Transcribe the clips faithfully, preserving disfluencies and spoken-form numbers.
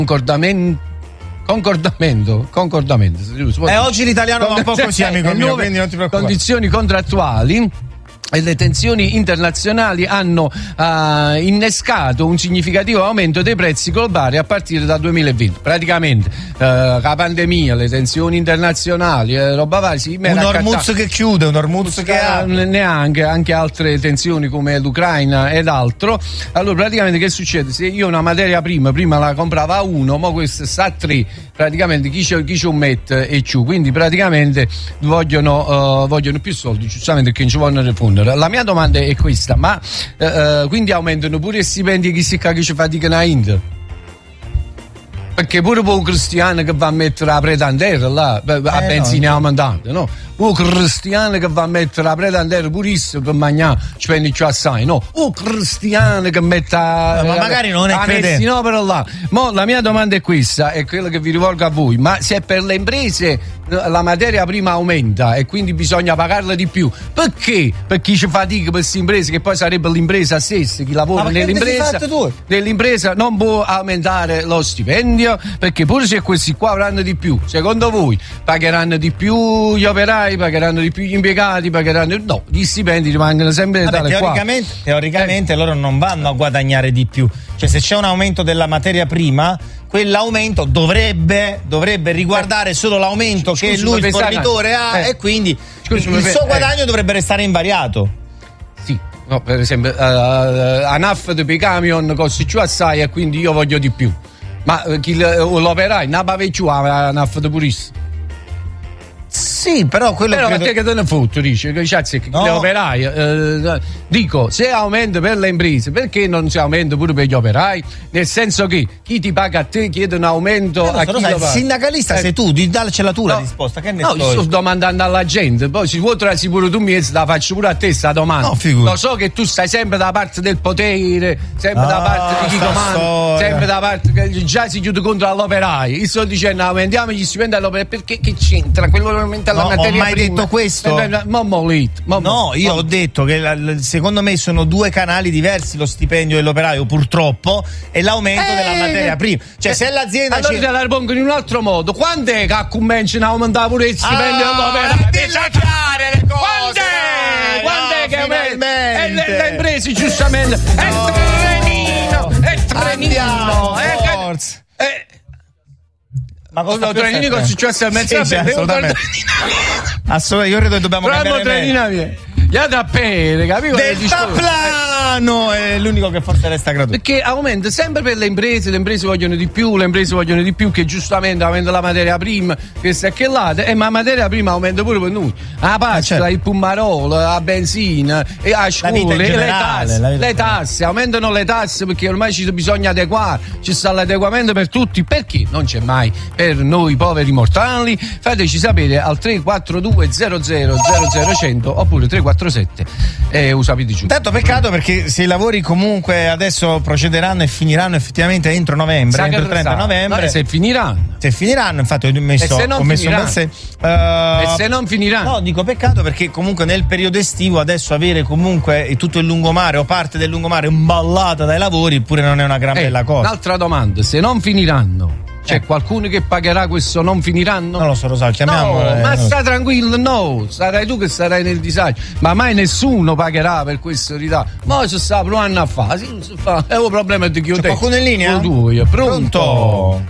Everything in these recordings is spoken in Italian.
concordamento concordamento concordamento e eh, oggi l'italiano va un po' così, amico mio, quindi non ti preoccupare. Condizioni contrattuali e le tensioni internazionali hanno uh, innescato un significativo aumento dei prezzi globali a partire dal duemilaventi. Praticamente uh, la pandemia, le tensioni internazionali, eh, roba varia, sì, un Hormuz che chiude, un Hormuz che ha neanche anche altre tensioni come l'Ucraina ed altro. Allora praticamente che succede? Se io una materia prima prima la comprava a uno, ma questa sta a tre, praticamente chi c'è, chi c'è un met e ciù, quindi praticamente vogliono uh, vogliono più soldi, giustamente, che non ci vogliono rifondere. La mia domanda è questa, ma uh, quindi aumentano pure i stipendi chi si che ci faticano a India? Perché pure per un cristiano che va a mettere la pretandera là, a eh benzina no, aumentante, no? Un cristiano che va a mettere la pretandera purissima per mangiare spendi più assai, no? Un cristiano che mette no, ma magari non è credente, no, però là. Mo la mia domanda è questa, è quella che vi rivolgo a voi, ma se per le imprese la materia prima aumenta e quindi bisogna pagarla di più, perché per chi ci fatica per queste imprese, che poi sarebbe l'impresa stessa, chi lavora nell'impresa, nell'impresa non può aumentare lo stipendio? Perché pure se questi qua avranno di più, secondo voi pagheranno di più gli operai, pagheranno di più gli impiegati, pagheranno no, gli stipendi rimangono sempre Vabbè, tale teoricamente, qua. teoricamente eh. loro non vanno a guadagnare di più, cioè se c'è un aumento della materia prima, quell'aumento dovrebbe dovrebbe riguardare solo l'aumento Scusi, che lui il fornitore ha eh. e quindi Scusi, il suo guadagno eh. dovrebbe restare invariato. Sì, no, per esempio uh, a N A F di camion costa più assai e quindi io voglio di più. Ma chi l'operaio non va più a N A F di purissimo. Sì, però quello però credo... a te che te ne fotti, dice che cazzo no. le operai eh, dico, se aumenta per le imprese, perché non si aumenta pure per gli operai? Nel senso che chi ti paga a te chiede un aumento eh, a chi sai, lo paga. Sindacalista eh. sei tu, di darcela tu no. la risposta, che ne no, io sto domandando alla gente, poi se vuoi trarsi pure tu mi la faccio pure a te sta domanda. No, figura. Lo so che tu stai sempre da parte del potere, sempre ah, da parte di chi comanda, storia. sempre da parte che già si chiude contro all'operaio. Io sto dicendo aumentiamo gli stipendi all'operaio, perché che c'entra quello che aumenta la no, materia ho mai prima. detto questo? Eh, eh, mo lit, mo no, io mo. ho detto che la, la, secondo me sono due canali diversi lo stipendio dell'operaio, purtroppo, e l'aumento eh, della materia prima. Cioè, eh, se l'azienda. Allora ci... te la ripongo in un altro modo. Quando è che cominciano a aumentare pure il stipendio ah, dell'operaio? Dilla chiare le cose! Quando è? Quando è che finalmente? E le, le imprese, giustamente. È no. trenino! È trenino! È forza! Eh, Ma cosa trenini con successo a mezzo sì, assolutamente. Assolutamente, io credo che dobbiamo Però cambiare trenina mia. Gli da pere, capito? Deltaplano è l'unico che forse resta gratuito. Perché aumenta sempre per le imprese, le imprese vogliono di più, le imprese vogliono di più, che giustamente aumenta la materia prima, questa e che là, e ma la materia prima aumenta pure per noi. La pasta, certo. il pumarolo, la benzina, e a scuola, le, le tasse, le tasse, aumentano le tasse perché ormai ci bisogna adeguare, ci sta l'adeguamento per tutti, perché non c'è mai per noi poveri mortali? Fateci sapere al tre quattro due zero zero zero zero cento oppure tre quattro sette e usapi di giù. Tanto peccato, perché se i lavori comunque adesso procederanno e finiranno effettivamente entro novembre, entro il trenta novembre. No, se finiranno. Se finiranno, infatti ho messo, ho messo un bel se, uh, e se non finiranno. No, dico peccato perché comunque nel periodo estivo adesso avere comunque tutto il lungomare o parte del lungomare imballata dai lavori pure non è una gran eh, bella cosa. Un'altra domanda, se non finiranno, c'è eh. qualcuno che pagherà questo non finiranno? Non lo so, lo so, chiamiamo. No, eh, ma no. sta tranquillo, no, sarai tu che sarai nel disagio, ma mai nessuno pagherà per questo ritardo. Ma si sta provando a fare, sì, non si fa, è un problema di chi ho detto. C'è qualcuno in linea? Pronto? Pronto?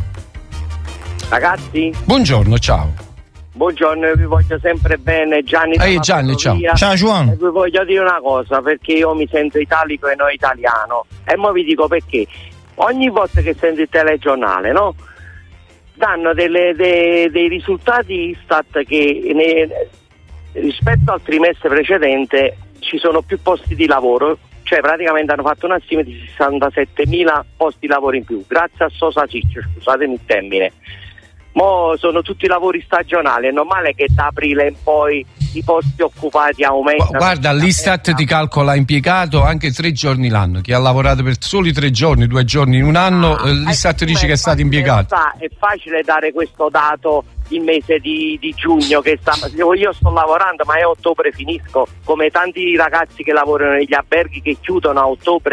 Ragazzi? Buongiorno, ciao. Buongiorno, vi voglio sempre bene, Gianni. Ehi Gianni, ciao. Ciao Juan. E vi voglio dire una cosa, perché io mi sento italico e non italiano. E mo vi dico perché. Ogni volta che sento il telegiornale, no? Danno delle, dei, dei risultati Istat che ne, rispetto al trimestre precedente ci sono più posti di lavoro, cioè praticamente hanno fatto una stima di sessantasettemila posti di lavoro in più, grazie a Sosa Ciccio, scusatemi il termine. Mo sono tutti lavori stagionali, è normale che da aprile in poi i posti occupati aumentano. Guarda, l'Istat ti calcola impiegato anche tre giorni l'anno. Chi ha lavorato per soli tre giorni, due giorni in un anno, ah, l'Istat dice che è stato impiegato. È facile dare questo dato il mese di, di giugno, che sta, io sto lavorando ma a ottobre finisco, come tanti ragazzi che lavorano negli alberghi che chiudono a ottobre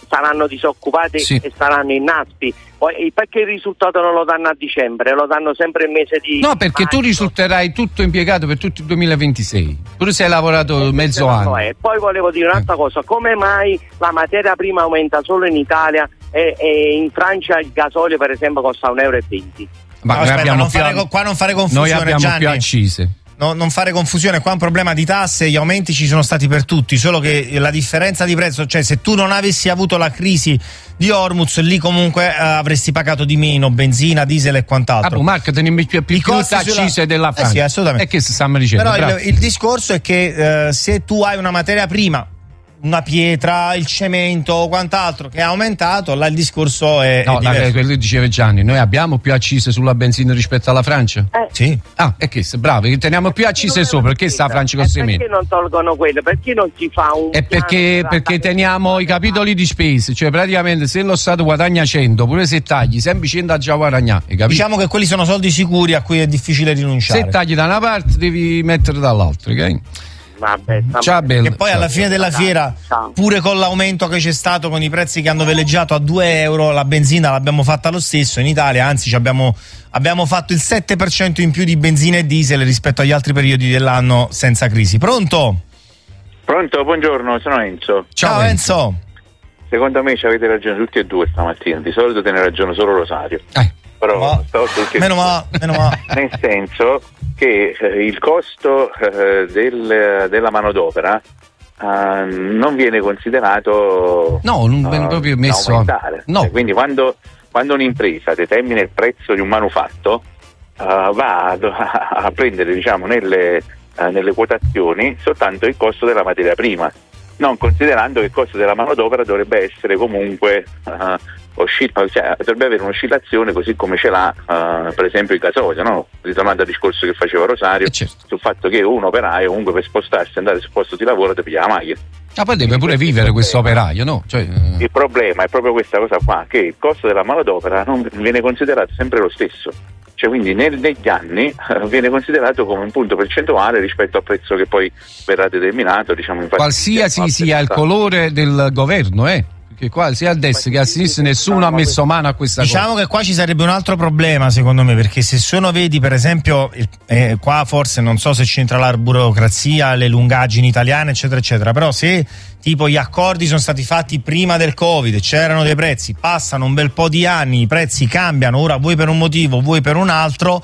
saranno disoccupati sì. e saranno in Naspi. Poi perché il risultato non lo danno a dicembre, lo danno sempre il mese di no, perché maggio. Tu risulterai tutto impiegato per tutto il duemilaventisei, pure se hai lavorato mezzo anno. È. Poi volevo dire un'altra eh. cosa, come mai la materia prima aumenta solo in Italia e, e in Francia il gasolio per esempio costa un euro e venti? Ma no, aspetta, non fare, più, qua non fare confusione, noi abbiamo Gianni. più accise. No, non fare confusione, qua è un problema di tasse, gli aumenti ci sono stati per tutti, solo che la differenza di prezzo, cioè se tu non avessi avuto la crisi di Hormuz, lì comunque eh, avresti pagato di meno benzina, diesel e quant'altro. Ah, Marco, teniamo più, più, più accise sulla... della Francia. Eh sì, assolutamente. È che si stanno dicendo. Però il, il discorso è che eh, se tu hai una materia prima, una pietra, il cemento o quant'altro che è aumentato, là il discorso è, no, è diverso. No, quello che diceva Gianni, noi abbiamo più accise sulla benzina rispetto alla Francia? Eh. Sì. Ah, è che bravo, teniamo più accise sopra, perché sta la Francia con meno? Perché non tolgono quello? Perché non si fa un è perché, perché teniamo i capitoli di spese, cioè praticamente se lo Stato guadagna cento, pure se tagli sempre cento ha già guadagnato. Diciamo che quelli sono soldi sicuri a cui è difficile rinunciare. Se tagli da una parte devi mettere dall'altra, ok? Vabbè, ciao, bello. E poi alla fine della fiera, pure con l'aumento che c'è stato, con i prezzi che hanno veleggiato a due euro, la benzina l'abbiamo fatta lo stesso in Italia, anzi ci abbiamo, abbiamo fatto il sette per cento in più di benzina e diesel rispetto agli altri periodi dell'anno senza crisi. Pronto? Pronto, buongiorno, sono Enzo. Ciao, Ciao Enzo. Enzo. Secondo me ci avete ragione tutti e due stamattina, di solito te ne ragione solo Rosario. Eh. Però ma, che meno male, meno male. Nel senso che eh, il costo eh, del, della manodopera eh, non viene considerato no, non viene uh, proprio messo aumentare. No. Eh, quindi quando, quando un'impresa determina il prezzo di un manufatto uh, va a, a prendere diciamo nelle, uh, nelle quotazioni soltanto il costo della materia prima, non considerando che il costo della manodopera dovrebbe essere comunque uh, Oscilla, cioè, dovrebbe avere un'oscillazione così come ce l'ha uh, per esempio il gasolio, no? Ritornando al discorso che faceva Rosario, eh certo. sul fatto che un operaio comunque per spostarsi e andare sul posto di lavoro deve pigliare la macchina. Ma poi deve pure vivere questo operaio, no? Cioè, uh... il problema è proprio questa cosa qua, che il costo della manodopera non viene considerato sempre lo stesso, cioè quindi nel, negli anni uh, viene considerato come un punto percentuale rispetto al prezzo che poi verrà determinato, diciamo, infatti, qualsiasi sia il colore del governo, eh? Che qua sia a destra che a sinistra nessuno ha messo mano a questa diciamo cosa. Diciamo che qua ci sarebbe un altro problema secondo me, perché se sono vedi per esempio eh, qua forse non so se c'entra la burocrazia, le lungaggini italiane eccetera eccetera, però se tipo gli accordi sono stati fatti prima del Covid, c'erano dei prezzi, passano un bel po' di anni, i prezzi cambiano, ora vuoi per un motivo, vuoi per un altro,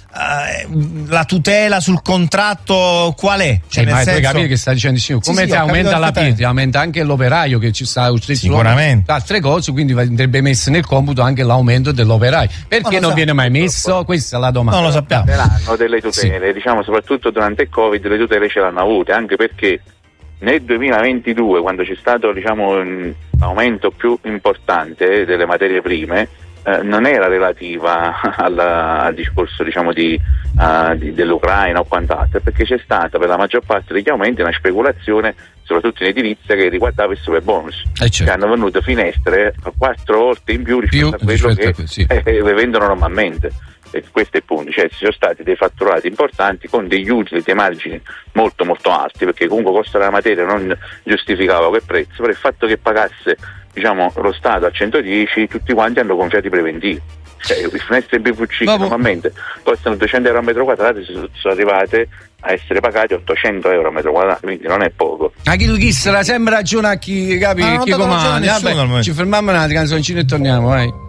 Uh, la tutela sul contratto qual è? Cioè, eh, nel ma senso... puoi capire che sta dicendo sì, come sì, ti sì, aumenta la pietra, aumenta anche l'operaio che ci sta sicuramente altre cose, quindi andrebbe messo nel computo anche l'aumento dell'operaio. Perché non, non viene mai messo? Questa è la domanda. Non lo sappiamo. Hanno delle tutele, sì. Diciamo soprattutto durante il Covid le tutele ce l'hanno avute, anche perché nel duemilaventidue, quando c'è stato diciamo un aumento più importante delle materie prime, Eh, non era relativa alla, al discorso diciamo di, uh, di, dell'Ucraina o quant'altro, perché c'è stata per la maggior parte degli aumenti una speculazione soprattutto in edilizia che riguardava il super bonus, eh certo. che hanno venuto finestre quattro volte in più rispetto più, a quello rispetto che a, sì. eh, le vendono normalmente. E questo è il punto, cioè ci sono stati dei fatturati importanti con degli utili, dei margini molto molto alti, perché comunque il costo della materia non giustificava quel prezzo, però il fatto che pagasse diciamo lo Stato a centodieci, tutti quanti hanno gonfiati preventivi, cioè le finestre B V C che normalmente costano duecento euro a metro quadrato sono, sono arrivate a essere pagati ottocento euro a metro quadrato, quindi non è poco. Ma chi chi sarà sempre ragione a chi capi, chi comanda. Vabbè, ci fermiamo una canzoncina e torniamo, vai.